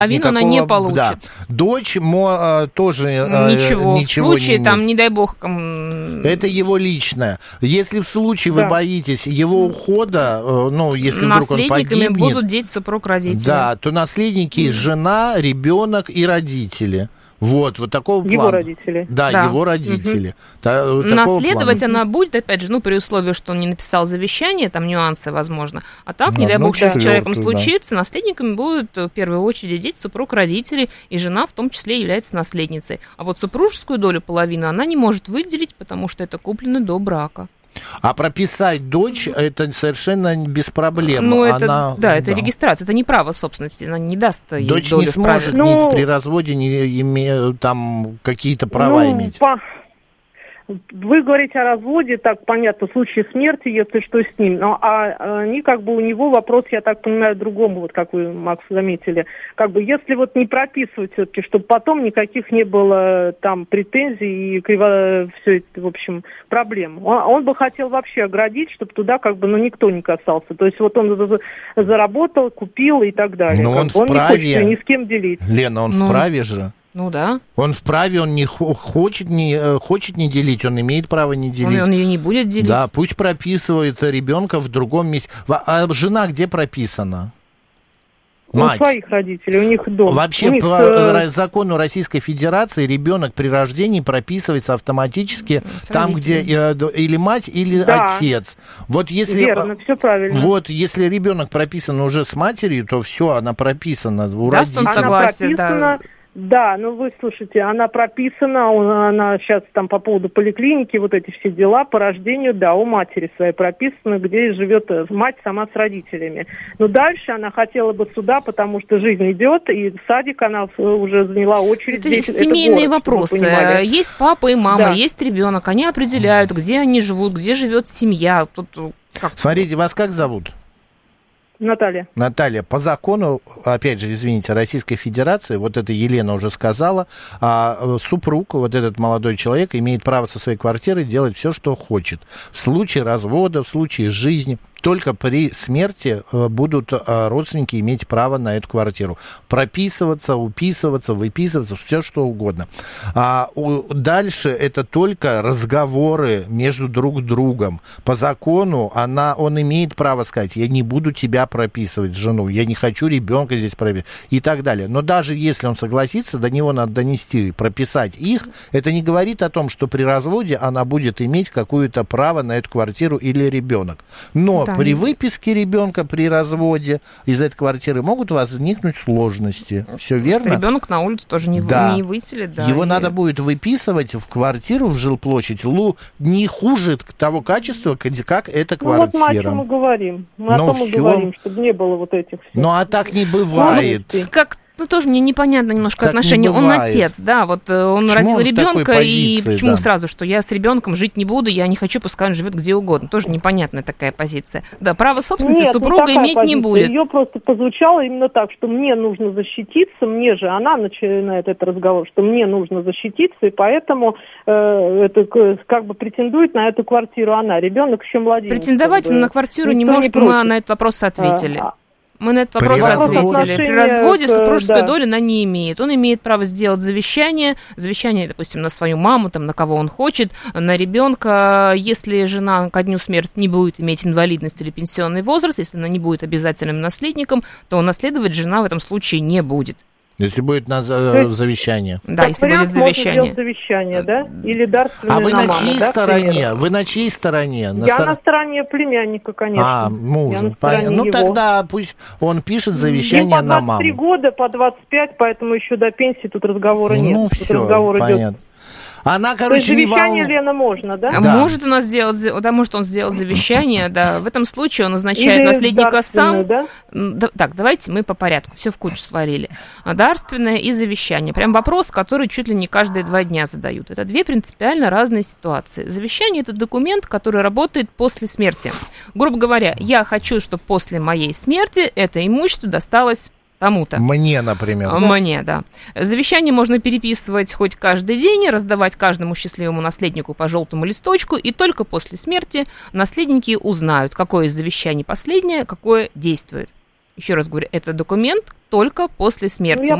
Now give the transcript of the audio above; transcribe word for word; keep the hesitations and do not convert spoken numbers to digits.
Половину она не получит. Да. Дочь мо, тоже ничего. ничего в случае, не там, не дай бог... Это его личное. Если в случае да. вы боитесь его ухода, ну, если вдруг он погибнет... Наследниками будут дети, супруг, родители. Да, то наследники mm. жена, ребенок и родители. Вот, вот такого плана. Его родители. Да, да. его родители. Угу. Та, Наследовать плана. она будет, опять же, ну, при условии, что он не написал завещание, там нюансы, возможно. А так, ну, не дай ну, бог, что с человеком да. случится, наследниками будут в первую очередь дети, супруг, родители, и жена в том числе является наследницей. А вот супружескую долю половины она не может выделить, потому что это куплено до брака. А прописать дочь, это совершенно без проблем. Ну, это, она, да, это да. регистрация, это не право собственности, она не даст ей дочь долю не сможет ну, ни при разводе не име, там какие-то права ну, иметь. По... Вы говорите о разводе, так понятно, в случае смерти, если что с ним. Но а они как бы у него вопрос, я так понимаю, другому, вот как вы, Макс, заметили. Как бы если вот не прописывать все-таки, чтобы потом никаких не было там претензий и криво... все это, в общем, проблем. Он, он бы хотел вообще оградить, чтобы туда как бы ну, никто не касался. То есть вот он заработал, купил и так далее. Но он бы. Он вправе... не хочет ни с кем делить. Лена, он ну... вправе же. Ну да. Он вправе, он не хочет не, хочет не делить, он имеет право не делить. Он, он ее не будет делить. Да, пусть прописывает ребенка в другом месте. А жена где прописана? Мать. У своих родителей, у них дом. Вообще, них, по э... закону Российской Федерации ребенок при рождении прописывается автоматически с там, где э, или мать, или да. отец. Вот если, Верно, все правильно. Вот если ребенок прописан уже с матерью, то все, она прописана у Даст родителей. он согласие, она прописана, да. Да, ну вы слушайте, она прописана, она сейчас там по поводу поликлиники, вот эти все дела, по рождению, да, у матери своей прописано, где живет мать сама с родителями. Но дальше она хотела бы сюда, потому что жизнь идет, и в садик она уже заняла очередь. Это здесь, семейные это город, вопросы. Есть папа и мама, да. есть ребенок, они определяют, где они живут, где живет семья. Тут как... Смотрите, вас как зовут? Наталья. Наталья, по закону, опять же, извините, Российской Федерации, вот это Елена уже сказала, а супруг, вот этот молодой человек, имеет право со своей квартиры делать все, что хочет. В случае развода, в случае жизни, только при смерти будут родственники иметь право на эту квартиру. Прописываться, уписываться, выписываться, все что угодно. А дальше это только разговоры между друг другом. По закону она, он имеет право сказать, я не буду тебя прописывать, жену, я не хочу ребенка здесь прописывать и так далее. Но даже если он согласится, до него надо донести, прописать их, это не говорит о том, что при разводе она будет иметь какое-то право на эту квартиру или ребенок. Но да. При выписке ребенка, при разводе из этой квартиры могут возникнуть сложности. Все верно? Ребенок на улицу тоже не, да. не выселит. Да, Его и... надо будет выписывать в квартиру, в жилплощадь, не хуже того качества, как эта квартира. Ну вот мы о чем мы говорим. Мы Но о том и все... говорим, чтобы не было вот этих... Ну а так не бывает. Как Ну, тоже мне непонятно немножко так отношение. Не он отец, да, вот он почему родил он ребенка, позиции, и почему да. сразу, что я с ребенком жить не буду, я не хочу, пускай он живет где угодно. Тоже непонятная такая позиция. Да, право собственности Нет, супруга не иметь позиция. не будет. Ее просто позвучало именно так, что мне нужно защититься, мне же она начинает этот разговор, что мне нужно защититься, и поэтому э, это как бы претендует на эту квартиру она. Ребенок еще младенец. Претендовать как бы, на квартиру не может, не мы на этот вопрос ответили. А, Мы на этот вопрос При ответили. При разводе к, супружеской да. доли она не имеет. Он имеет право сделать завещание, завещание, допустим, на свою маму, там, на кого он хочет, на ребенка. Если жена ко дню смерти не будет иметь инвалидность или пенсионный возраст, если она не будет обязательным наследником, то наследовать жена в этом случае не будет. Если будет на за- завещание. Да, если будет завещание. завещание, да? Или дарственное А вы на, на чьей маму, да, стороне? Вы на чьей стороне? На Я стор... на стороне племянника, конечно. А, мужа. Понятно. Ну его. Тогда пусть он пишет завещание Им по на двадцать три маму. года, по двадцать пять, поэтому еще до пенсии тут разговора нет. Ну, тут все, разговор понятно. идет. Она, То короче, есть не завещание, волнует. Лена, можно, да? А Да. может, у нас сделать, да, может он сделать завещание, да. В этом случае он назначает Или наследника сам. да? Да, так, давайте мы по порядку, все в кучу сварили. Дарственное и завещание. Прям вопрос, который чуть ли не каждые два дня задают. Это две принципиально разные ситуации. Завещание – это документ, который работает после смерти. Грубо говоря, я хочу, чтобы после моей смерти это имущество досталось тому-то. Мне, например. Мне, да. Завещание можно переписывать хоть каждый день, раздавать каждому счастливому наследнику по желтому листочку, и только после смерти наследники узнают, какое из завещаний последнее, какое действует. Еще раз говорю, это документ, только после смерти. Ну, я